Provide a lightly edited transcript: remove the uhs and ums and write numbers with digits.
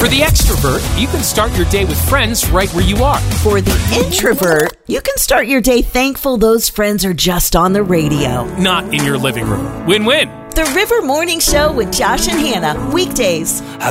For the extrovert, you can start your day with friends right where you are. For the introvert, you can start your day thankful those friends are just on the radio. Not in your living room. Win-win. The River Morning Show with Josh and Hannah, weekdays.